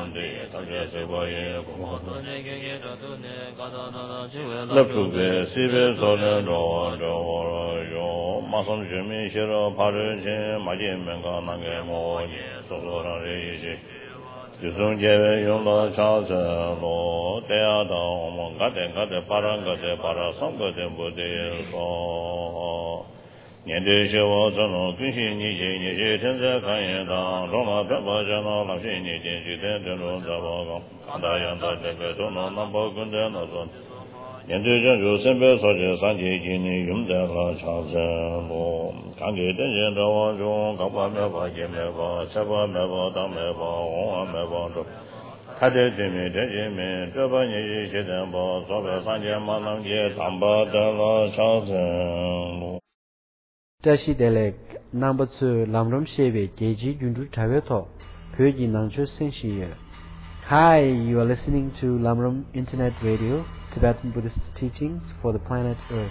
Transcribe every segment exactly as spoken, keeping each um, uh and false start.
Nandi, Taja Sebaye, Lapube, Sibe, Solen, Roa, Roa, Yo, Mason Jimmy, Shiro, Parijin, Majin, Menga, Nangemo, Sosora, Rishi, Yusung Jeve, Yonda, Charles, Lo, Teada, Gade, Gade, Parangade, Parasangade, Bude, So. 年对学我这种军训你些你些天在看演当中了这么讲了老师你进去的这种这报告看大样的这个中了那包跟着那说年对这种身边所知三节经历用在了长生路看给真人的往中搞把没把也没把吃把没把当没把红啊没把中他的对面这些面这把你是现在把左边三节马能接当把的了长生路 Tashi Delek number two Lamram Shebe Geji Jundu Taveto Pyoji Nangcho Senshi. Hi, you are listening to Lamram Internet Radio, Tibetan Buddhist teachings for the planet Earth.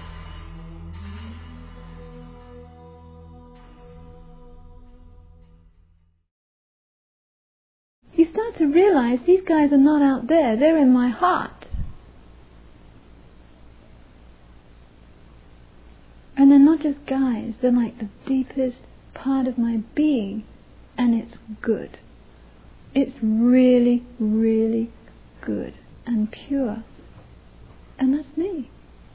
You start to realize these guys are not out there, they're in my heart. And they're not just guys, they're like the deepest part of my being, and it's good. It's really, really good and pure. And that's me.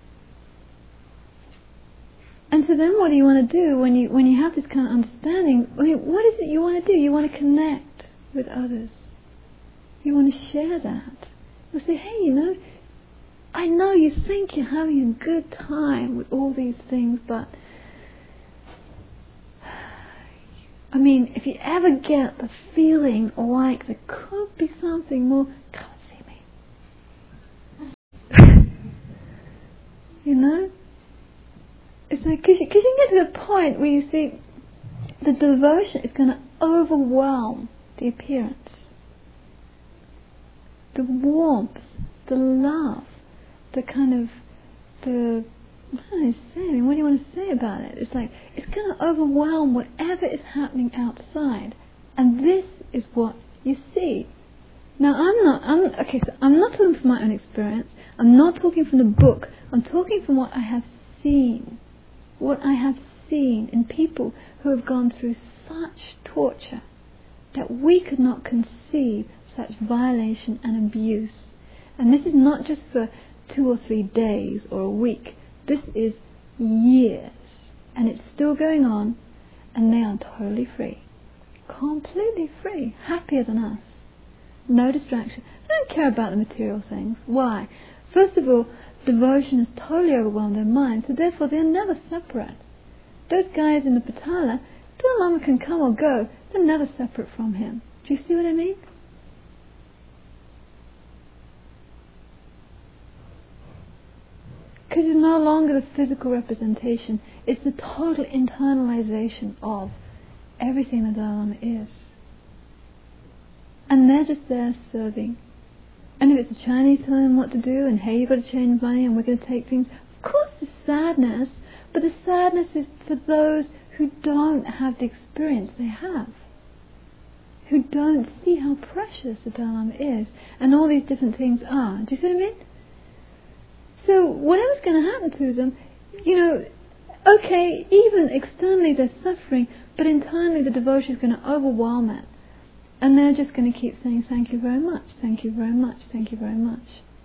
And so then what do you want to do when you when you have this kind of understanding? I mean, what is it you want to do? You want to connect with others. You want to share that. You say, hey, you know, I know you think you're having a good time with all these things, but I mean, if you ever get the feeling like there could be something more, come see me. You know? It's like, because you, you can get to the point where you see the devotion is going to overwhelm the appearance. The warmth, the love, the kind of, the, what do I say? I mean, what do you want to say about it? It's like, it's going to overwhelm whatever is happening outside. And this is what you see. Now, I'm not, I'm, okay, so I'm not talking from my own experience. I'm not talking from the book. I'm talking from what I have seen. What I have seen in people who have gone through such torture that we could not conceive such violation and abuse. And this is not just for two or three days or a week. This is years. And it's still going on, and they are totally free. Completely free. Happier than us. No distraction. They don't care about the material things. Why? First of all, devotion has totally overwhelmed their mind, so therefore they're never separate. Those guys in the Patala, Dalai Lama can come or go, they're never separate from him. Do you see what I mean? Because it's no longer the physical representation, it's the total internalization of everything the Dalai Lama is. And they're just there serving. And if it's the Chinese telling them what to do, and hey, you've got to change money, and we're going to take things, of course there's sadness, but the sadness is for those who don't have the experience they have, who don't see how precious the Dalai Lama is, and all these different things are. Do you see what I mean? So whatever's going to happen to them, you know, okay, even externally they're suffering, but internally the devotion is going to overwhelm it. And they're just going to keep saying, thank you very much, thank you very much, thank you very much.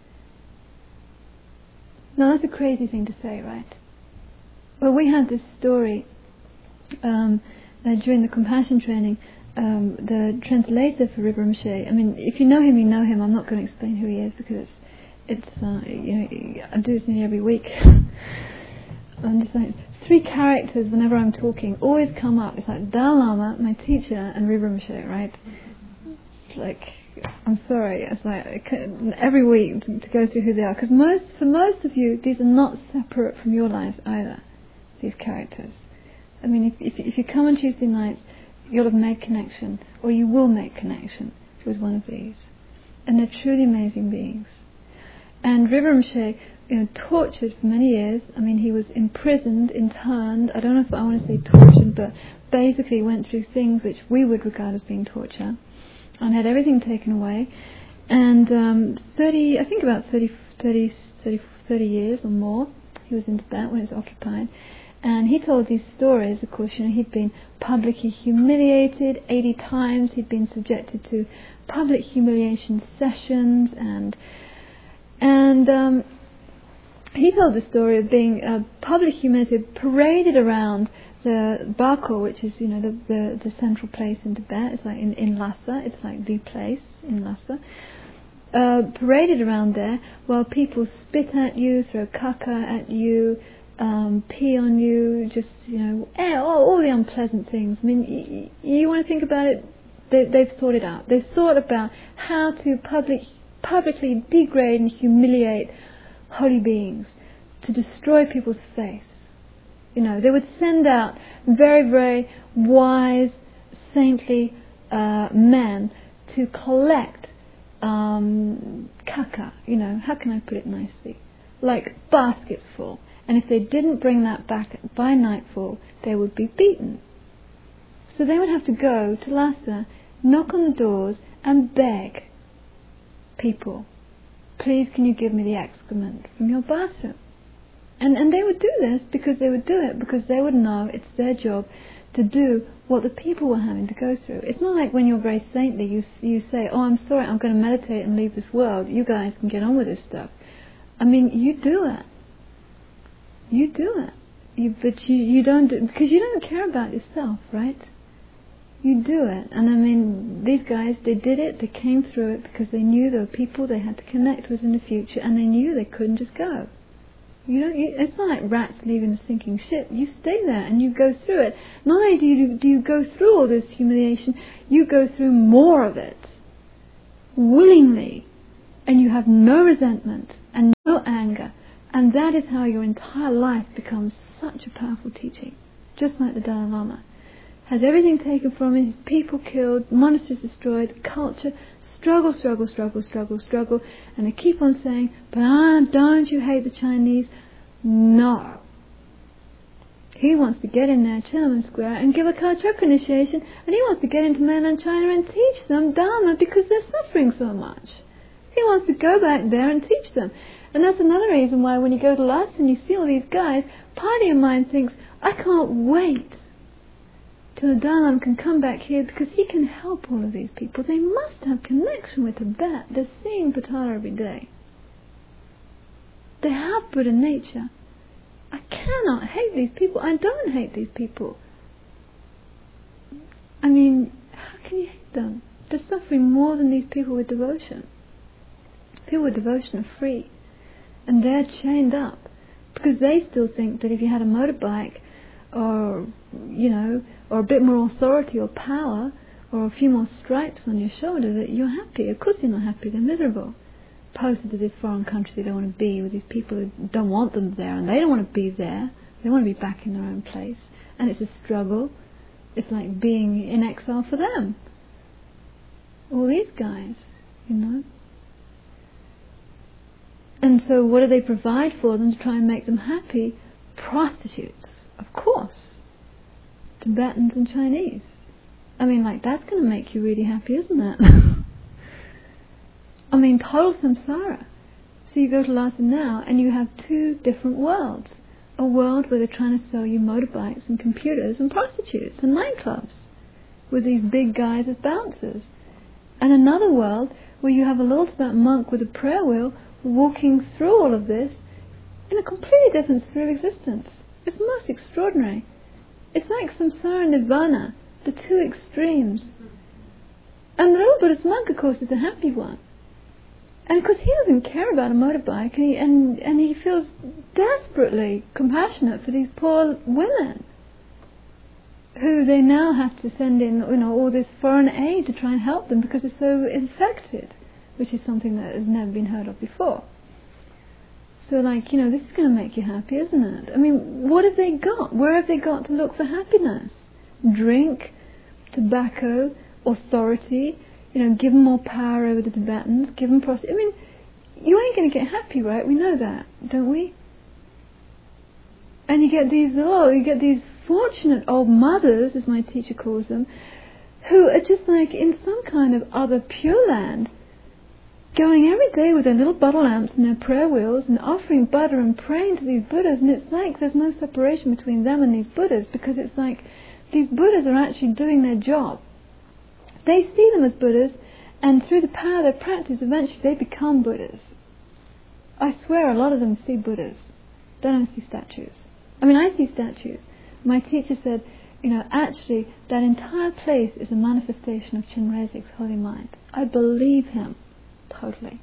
Now that's a crazy thing to say, right? Well, we had this story um, that during the compassion training, um, the translator for Rinpa Rinpoche, I mean, if you know him, you know him. I'm not going to explain who he is because it's, it's uh, you know, I do this nearly every week. I'm just like, three characters whenever I'm talking always come up. It's like Dalai Lama, my teacher, and Rinpa Rinpoche, right? It's like, I'm sorry, it's like every week to, to go through who they are, because most, for most of you, these are not separate from your lives either. These characters. I mean, if if, if you come on Tuesday nights, you'll have made connection, or you will make connection with one of these, and they're truly amazing beings. And Rinpa Rinpoche, you know, tortured for many years. I mean, he was imprisoned, interned. I don't know if I want to say tortured, but basically went through things which we would regard as being torture. and had everything taken away. And um, thirty, I think about thirty, thirty, thirty, thirty years or more, he was in Tibet when it was occupied. And he told these stories. Of course, you know, he'd been publicly humiliated eighty times. He'd been subjected to public humiliation sessions, and and um, he told the story of being uh, public humiliated, paraded around the Bako, which is, you know, the, the, the central place in Tibet. It's like in, in Lhasa. It's like the place in Lhasa. Uh, paraded around there while people spit at you, throw caca at you, um, pee on you, just, you know, all, all the unpleasant things. I mean, y- y- you want to think about it, they, they've thought it out. They've thought about how to public, publicly degrade and humiliate holy beings, to destroy people's faith. You know, they would send out very, very wise, saintly uh, men to collect um, caca, you know, how can I put it nicely? Like baskets full. And if they didn't bring that back by nightfall, they would be beaten. So they would have to go to Lhasa, knock on the doors and beg people, please can you give me the excrement from your bathroom? And and they would do this because they would do it because they would know it's their job to do what the people were having to go through. It's not like when you're very saintly, you you say, oh, I'm sorry, I'm going to meditate and leave this world. You guys can get on with this stuff. I mean, you do it. You do it. You, but you, you don't do, because you don't care about yourself, right? You do it. And I mean, these guys, they did it, they came through it because they knew there were people they had to connect with in the future, and they knew they couldn't just go. You know, you, it's not like rats leaving a sinking ship. You stay there and you go through it. Not only do you, do you go through all this humiliation, you go through more of it willingly, and you have no resentment and no anger, and that is how your entire life becomes such a powerful teaching. Just like the Dalai Lama has everything taken from him, his people killed, monasteries destroyed, culture. Struggle, struggle, struggle, struggle, struggle, and they keep on saying, but ah, don't you hate the Chinese? No. He wants to get in there, Tiananmen Square, and give a Kalachakra initiation, and he wants to get into mainland China and teach them Dharma because they're suffering so much. He wants to go back there and teach them. And that's another reason why when you go to Lhasa and you see all these guys, part of your mind thinks, I can't wait till the Dalai Lama can come back here because he can help all of these people. They must have connection with Tibet. They're seeing Patara every day. They have Buddha nature. I cannot hate these people. I don't hate these people. I mean, how can you hate them? They're suffering more than these people with devotion. People with devotion are free. And they're chained up because they still think that if you had a motorbike or, you know, or a bit more authority or power or a few more stripes on your shoulder, that you're happy. Of course you're not happy, they're miserable. Posted to this foreign country they don't want to be, with these people who don't want them there, and they don't want to be there. They want to be back in their own place. And it's a struggle. It's like being in exile for them. All these guys, you know. And so what do they provide for them to try and make them happy? Prostitutes, of course. Tibetans and Chinese. I mean, like, that's going to make you really happy, isn't it? I mean, total samsara. So you go to Lhasa now and you have two different worlds. A world where they're trying to sell you motorbikes and computers and prostitutes and nightclubs with these big guys as bouncers. And another world where you have a little Tibetan monk with a prayer wheel walking through all of this in a completely different sphere of existence. It's most extraordinary. It's like samsara and nirvana, the two extremes. And the little Buddhist monk, of course, is a happy one. And of course he doesn't care about a motorbike, and he, and, and he feels desperately compassionate for these poor women who they now have to send in, you know, all this foreign aid to try and help them because they're so infected, which is something that has never been heard of before. So, like, you know, this is going to make you happy, isn't it? I mean, what have they got? Where have they got to look for happiness? Drink, tobacco, authority, you know, give them more power over the Tibetans, give them prostitution. I mean, you ain't going to get happy, right? We know that, don't we? And you get these, oh, you get these fortunate old mothers, as my teacher calls them, who are just like in some kind of other pure land, going every day with their little bottle lamps and their prayer wheels and offering butter and praying to these Buddhas, and it's like there's no separation between them and these Buddhas, because it's like these Buddhas are actually doing their job. They see them as Buddhas, and through the power of their practice, eventually they become Buddhas. I swear a lot of them see Buddhas. They don't see statues. I mean, I see statues. My teacher said, you know, actually, that entire place is a manifestation of Chenrezig's holy mind. I believe him. Totally.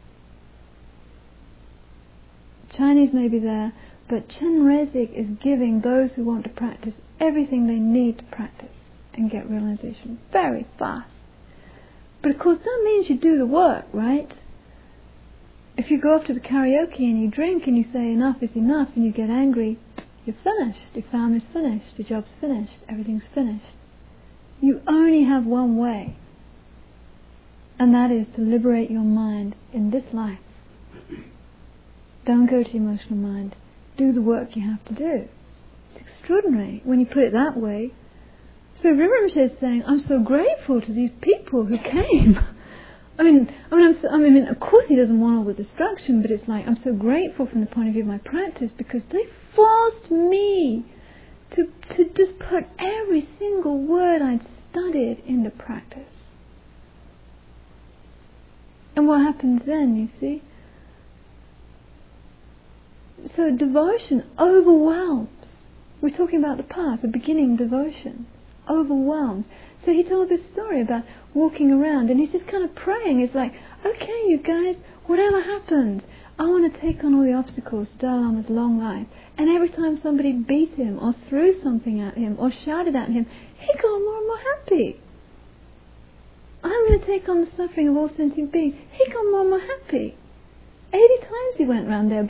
Chinese may be there, but Chenrezig is giving those who want to practice everything they need to practice and get realization very fast. But of course that means you do the work, right? If you go off to the karaoke and you drink and you say enough is enough and you get angry, you're finished. Your family's finished. Your job's finished. Everything's finished. You only have one way. And that is to liberate your mind in this life. Don't go to emotional mind. Do the work you have to do. It's extraordinary when you put it that way. So Rinpoche is saying, I'm so grateful to these people who came. I mean, I mean, I'm so, I mean, of course he doesn't want all the destruction, but it's like, I'm so grateful from the point of view of my practice, because they forced me to to just put every single word I'd studied into practice. And what happens then, you see? So devotion overwhelms. We're talking about the path, the beginning devotion. Overwhelms. So he told this story about walking around, and he's just kind of praying. It's like, okay, you guys, whatever happens, I want to take on all the obstacles to Dalai Lama's long life. And every time somebody beat him, or threw something at him, or shouted at him, he got more and more happy. I'm going to take on the suffering of all sentient beings. He got more and more happy. Eighty times he went round there